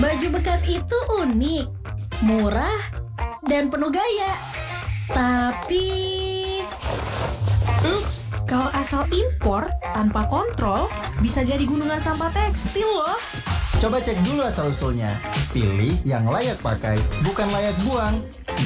Baju bekas itu unik, murah, dan penuh gaya. Tapi... Ups, kalau asal impor tanpa kontrol, bisa jadi gunungan sampah tekstil loh. Coba cek dulu asal-usulnya. Pilih yang layak pakai, bukan layak buang.